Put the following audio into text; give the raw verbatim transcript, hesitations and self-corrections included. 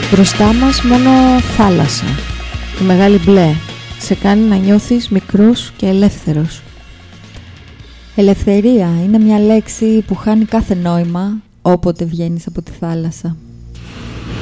Μπροστά μας μόνο θάλασσα. Η μεγάλη μπλε σε κάνει να νιώθεις μικρός και ελεύθερος. Ελευθερία είναι μια λέξη που χάνει κάθε νόημα όποτε βγαίνεις από τη θάλασσα.